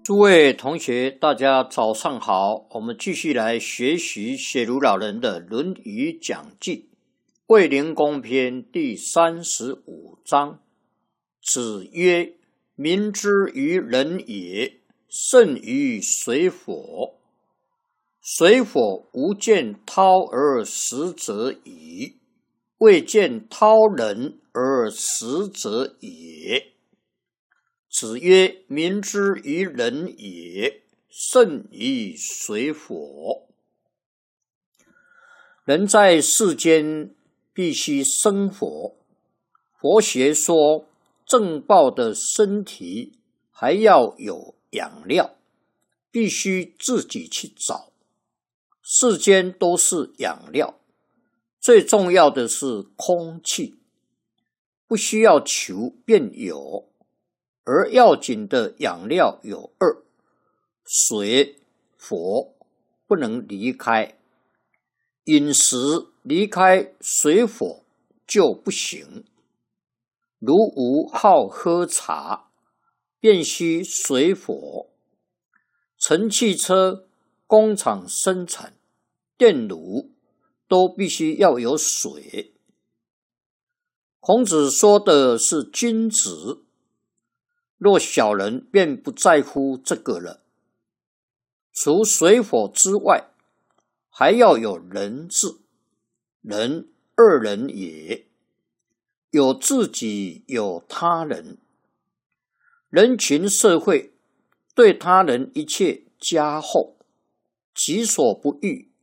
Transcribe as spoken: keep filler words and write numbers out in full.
诸位同学，大家早上好，我们继续来学习写如老人的《论语讲记》卫灵公篇第三十五章。子曰：民之于人也，甚于水火。水火无见涛而实者矣，未见涛人而实者也。子曰：民之于人也，甚于水火。人在世间必须生活。佛学说，正报的身体还要有养料，必须自己去找。世间都是养料，最重要的是空气，不需要求便有。而要紧的养料有二：水、火不能离开。饮食离开水火就不行。如无好喝茶，便需水火。乘汽车、工厂生产、电炉都必须要有水。孔子说的是君子，若小人便不在乎这个了。除水火之外，还要有人治。人二人也，有自己，有他人。人群社会对他人一切加厚，己所不欲，